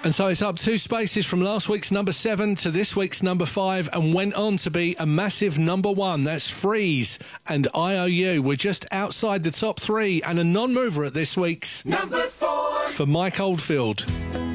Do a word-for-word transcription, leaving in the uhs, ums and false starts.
And so it's up two spaces from last week's number seven to this week's number five, and went on to be a massive number one. That's Freeze and I O U. We're just outside the top three, and a non-mover at this week's number four for Mike Oldfield.